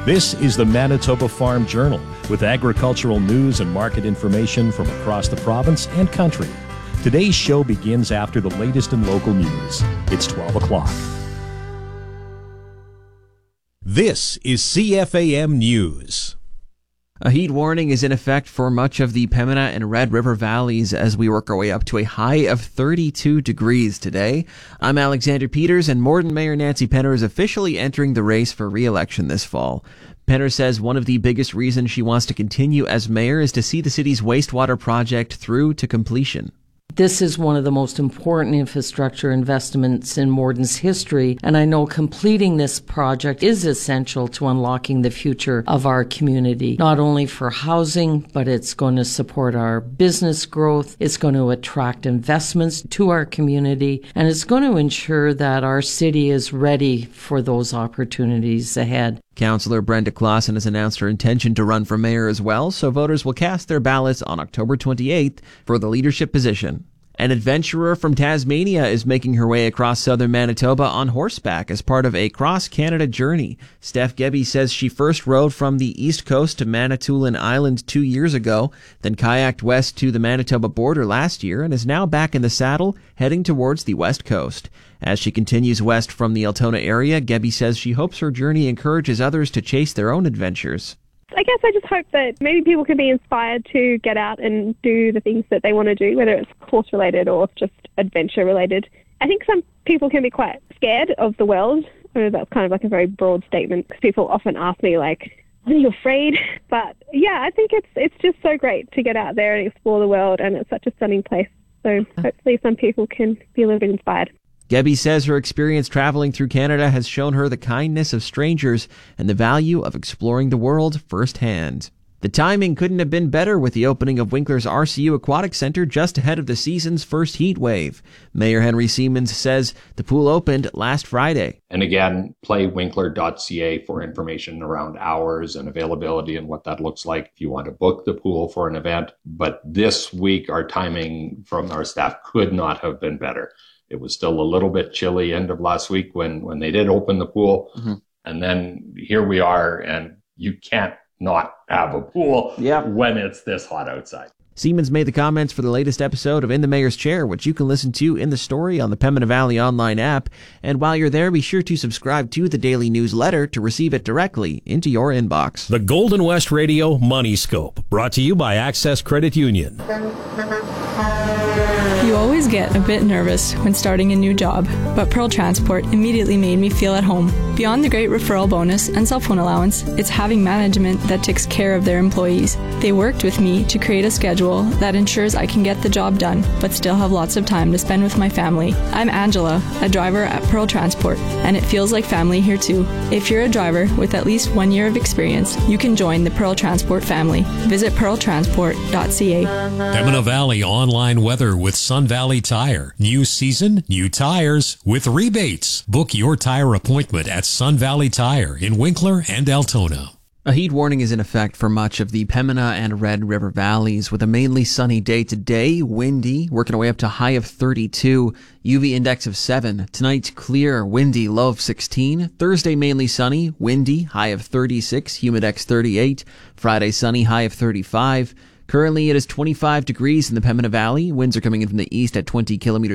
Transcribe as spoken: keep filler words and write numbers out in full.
This is the Manitoba Farm Journal with agricultural news and market information from across the province and country. Today's show begins after the latest in local news. It's twelve o'clock. This is C F A M News. A heat warning is in effect for much of the Pembina and Red River valleys as we work our way up to a high of thirty-two degrees today. I'm Alexander Peters, and Morden Mayor Nancy Penner is officially entering the race for re-election this fall. Penner says one of the biggest reasons she wants to continue as mayor is to see the city's wastewater project through to completion. This is one of the most important infrastructure investments in Morden's history, and I know completing this project is essential to unlocking the future of our community, not only for housing, but it's going to support our business growth, it's going to attract investments to our community, and it's going to ensure that our city is ready for those opportunities ahead. Councillor Brenda Clausen has announced her intention to run for mayor as well, so voters will cast their ballots on October twenty-eighth for the leadership position. An adventurer from Tasmania is making her way across southern Manitoba on horseback as part of a cross-Canada journey. Steph Gebby says she first rode from the east coast to Manitoulin Island two years ago, then kayaked west to the Manitoba border last year, and is now back in the saddle, heading towards the west coast. As she continues west from the Altona area, Gebby says she hopes her journey encourages others to chase their own adventures. I guess I just hope that maybe people can be inspired to get out and do the things that they want to do, whether it's horse-related or just adventure-related. I think some people can be quite scared of the world. I know that's kind of like a very broad statement, because people often ask me, like, are you afraid? But yeah, I think it's it's just so great to get out there and explore the world, and it's such a stunning place. So hopefully some people can be a little bit inspired. Gebby says her experience traveling through Canada has shown her the kindness of strangers and the value of exploring the world firsthand. The timing couldn't have been better with the opening of Winkler's R C U Aquatic Centre just ahead of the season's first heat wave. Mayor Henry Siemens says the pool opened last Friday. And again, play winkler dot c a for information around hours and availability and what that looks like if you want to book the pool for an event. But this week, our timing from our staff could not have been better. It was still a little bit chilly end of last week when, when they did open the pool. Mm-hmm. And then here we are, and you can't not have a pool yeah. when it's this hot outside. Siemens made the comments for the latest episode of In the Mayor's Chair, which you can listen to in the story on the Pembina Valley online app. And while you're there, be sure to subscribe to the daily newsletter to receive it directly into your inbox. The Golden West Radio Money Scope, brought to you by Access Credit Union. You always get a bit nervous when starting a new job, but Pearl Transport immediately made me feel at home. Beyond the great referral bonus and cell phone allowance, it's having management that takes care of their employees. They worked with me to create a schedule that ensures I can get the job done, but still have lots of time to spend with my family. I'm Angela, a driver at Pearl Transport, and it feels like family here too. If you're a driver with at least one year of experience, you can join the Pearl Transport family. Visit pearl transport dot c a. Pembina Valley online weather with Sun Valley Tire. New season, new tires with rebates. Book your tire appointment at Sun Valley Tire in Winkler and Altona. A heat warning is in effect for much of the Pembina and Red River valleys, with a mainly sunny day today, windy, working our way up to a high of thirty-two, U V index of seven. Tonight, clear, windy, low of sixteen. Thursday, mainly sunny, windy, high of thirty-six, humidex thirty-eight. Friday, sunny, high of thirty-five. Currently, it is twenty-five degrees in the Pembina Valley. Winds are coming in from the east at twenty kilometers